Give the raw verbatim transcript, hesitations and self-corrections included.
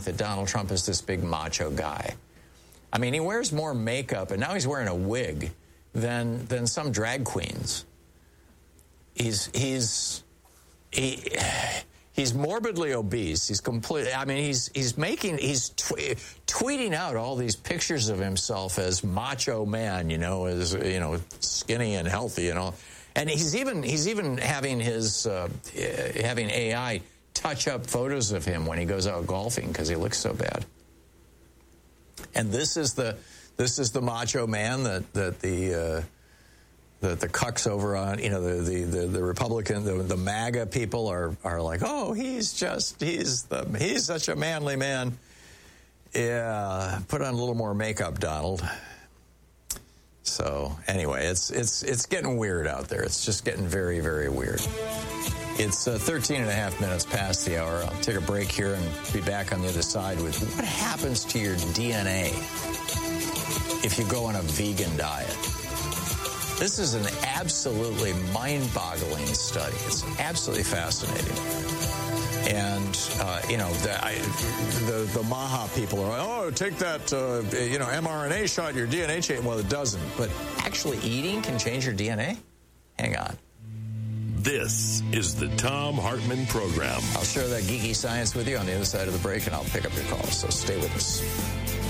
think that Donald Trump is this big macho guy. I mean, he wears more makeup, and now he's wearing a wig than than some drag queens. He's he's he, he's morbidly obese. He's completely. I mean, he's he's making he's tw- tweeting out all these pictures of himself as macho man. You know, as you know, skinny and healthy and all. And he's even he's even having his uh, having A I touch up photos of him when he goes out golfing because he looks so bad. And this is the this is the macho man that that the uh, the the cucks over on you know the the the, the Republican the, the MAGA people are are like, oh, he's just he's the he's such a manly man. Yeah, put on a little more makeup, Donald. So anyway, it's it's it's getting weird out there. It's just getting very, very weird. It's uh, thirteen and a half minutes past the hour. I'll take a break here and be back on the other side with what happens to your D N A if you go on a vegan diet. This is an absolutely mind-boggling study. It's absolutely fascinating. And, uh, you know, the, I, the the Maha people are like, oh, take that, uh, you know, mRNA shot, your D N A change. Well, it doesn't. But actually eating can change your D N A? Hang on. This is the Thom Hartmann Program. I'll share that geeky science with you on the other side of the break, and I'll pick up your calls. So stay with us.